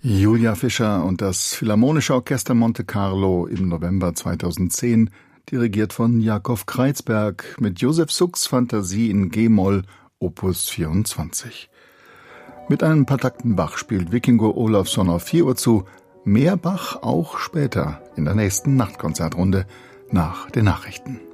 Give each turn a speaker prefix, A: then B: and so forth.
A: Julia Fischer und das Philharmonische Orchester Monte Carlo im November 2010, dirigiert von Jakob Kreizberg mit Josef Sukks Fantasie in G-Moll, Opus 24. Mit ein paar Takten Bach spielt Vikingur Olafsson auf 4 Uhr zu, mehr Bach auch später in der nächsten Nachtkonzertrunde nach den Nachrichten.